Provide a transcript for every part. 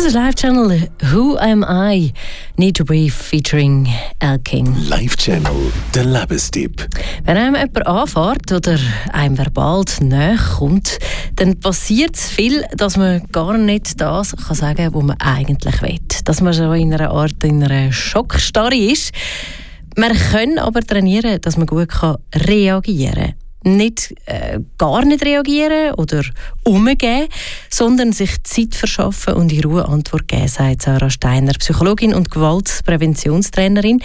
Das ist Live Channel Who Am I? Need to Breathe featuring Elle King. Live Channel, der Lebenstipp. Wenn einem jemand anfährt oder einem verbal näher kommt, dann passiert es viel, dass man gar nicht das kann sagen kann, was man eigentlich will. Dass man schon in einer Schockstarre ist. Man kann aber trainieren, dass man gut reagieren kann. Nicht gar nicht reagieren oder umgehen, sondern sich Zeit verschaffen und in Ruhe Antwort geben, sagt Sarah Steiner, Psychologin und Gewaltpräventionstrainerin.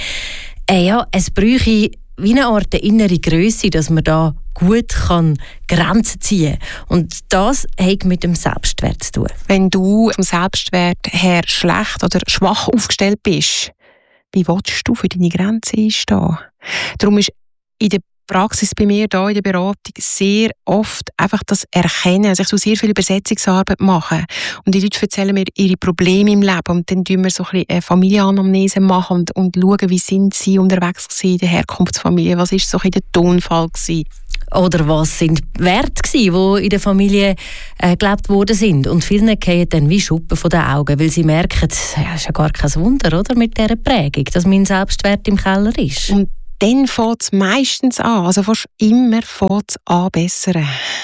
Es bräuchte wie eine Art innere Grösse, dass man da gut Grenzen ziehen kann. Und das hat mit dem Selbstwert zu tun. Wenn du vom Selbstwert her schlecht oder schwach aufgestellt bist, wie willst du für deine Grenzen einstehen? Darum ist in der Praxis bei mir hier in der Beratung sehr oft einfach das Erkennen. Also ich tue sehr viel Übersetzungsarbeit machen. Und die Leute erzählen mir ihre Probleme im Leben. Und dann tun wir so ein bisschen eine Familienanamnese machen und schauen, wie sind sie unterwegs gewesen in der Herkunftsfamilie. Was war so ein bisschen der Tonfall gewesen? Oder was sind Werte gewesen, die in der Familie gelebt worden sind? Und vielen fallen dann wie Schuppen von den Augen, weil sie merken, es ist ja gar kein Wunder, oder, mit dieser Prägung, dass mein Selbstwert im Keller ist. Und dann fängt es meistens an, also fast immer fängt es an bessern.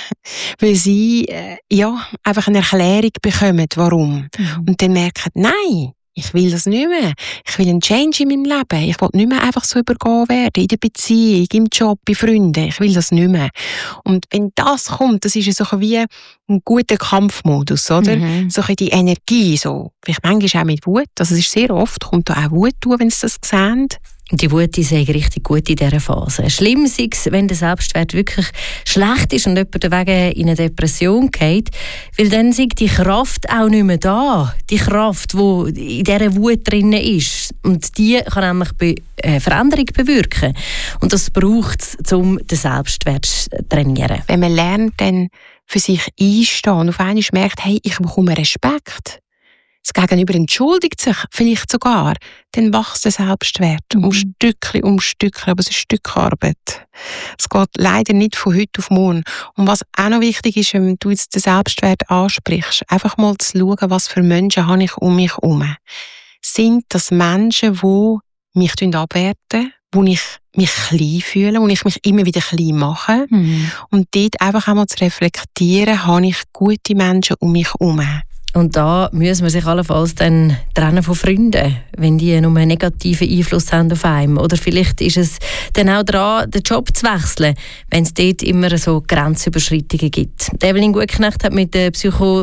Weil sie einfach eine Erklärung bekommen, warum. Und dann merken, nein, ich will das nicht mehr. Ich will einen Change in meinem Leben. Ich will nicht mehr einfach so übergehen werden, in der Beziehung, im Job, bei Freunden. Ich will das nicht mehr. Und wenn das kommt, das ist ja so wie ein guter Kampfmodus, oder? So ein die Energie, so. Vielleicht manchmal auch mit Wut. Also es ist sehr oft, kommt da auch Wut durch, wenn sie das sehen. Die Wut ist richtig gut in dieser Phase. Schlimm ist es, wenn der Selbstwert wirklich schlecht ist und jemand deswegen in eine Depression geht, weil dann ist die Kraft auch nicht mehr da. Die Kraft, die in dieser Wut drin ist. Und die kann nämlich Veränderung bewirken. Und das braucht es, um den Selbstwert zu trainieren. Wenn man lernt, dann für sich einstehen und auf einmal merkt, hey, ich bekomme Respekt. Das Gegenüber entschuldigt sich vielleicht sogar, dann wächst der Selbstwert um Stückchen, aber es ist ein Stück Arbeit. Es geht leider nicht von heute auf morgen. Und was auch noch wichtig ist, wenn du jetzt den Selbstwert ansprichst, einfach mal zu schauen, was für Menschen habe ich um mich herum. Sind das Menschen, die mich abwerten, wo ich mich klein fühle, wo ich mich immer wieder klein mache. Und dort einfach einmal zu reflektieren, habe ich gute Menschen um mich herum. Und da muss man sich allenfalls dann trennen von Freunden, wenn die nur einen negativen Einfluss haben auf einen. Oder vielleicht ist es dann auch daran, den Job zu wechseln, wenn es dort immer so Grenzüberschreitungen gibt. Evelyn Gutknecht hat in der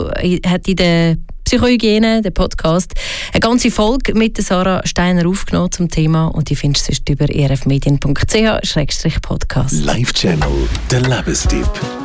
Psychohygiene, der Podcast, eine ganze Folge mit Sarah Steiner aufgenommen zum Thema und die findest du sonst über erfmedien.ch/podcast. Live Channel, der Lebenstipp.